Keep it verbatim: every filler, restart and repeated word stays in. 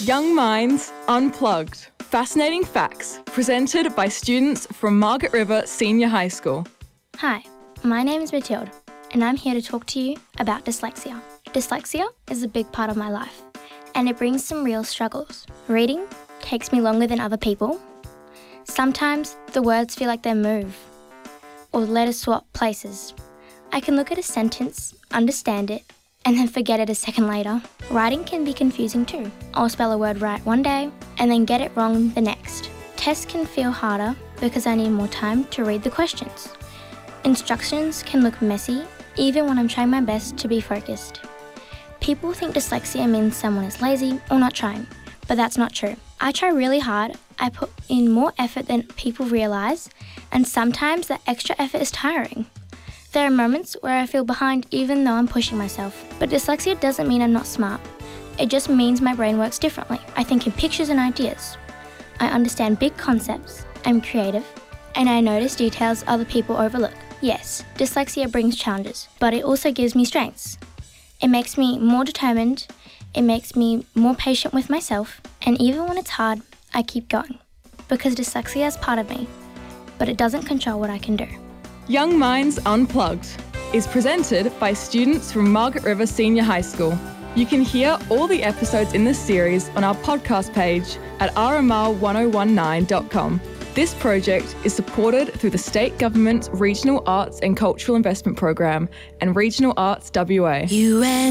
Young Minds Unplugged. Fascinating facts presented by students from Margaret River Senior High School. Hi, my name is Mathilde and I'm here to talk to you about dyslexia. Dyslexia is a big part of my life and it brings some real struggles. Reading takes me longer than other people. Sometimes the words feel like they move or letters swap places. I can look at a sentence, understand it, and then forget it a second later. Writing can be confusing too. I'll spell a word right one day and then get it wrong the next. Tests can feel harder because I need more time to read the questions. Instructions can look messy even when I'm trying my best to be focused. People think dyslexia means someone is lazy or not trying, but that's not true. I try really hard, I put in more effort than people realise, and sometimes that extra effort is tiring. There are moments where I feel behind even though I'm pushing myself. But dyslexia doesn't mean I'm not smart. It just means my brain works differently. I think in pictures and ideas. I understand big concepts, I'm creative, and I notice details other people overlook. Yes, dyslexia brings challenges, but it also gives me strengths. It makes me more determined, it makes me more patient with myself, and even when it's hard, I keep going. Because dyslexia is part of me, but it doesn't control what I can do. Young Minds Unplugged is presented by students from Margaret River Senior High School. You can hear all the episodes in this series on our podcast page at r m r one oh one nine dot com. This project is supported through the State Government's Regional Arts and Cultural Investment Program and Regional Arts W A.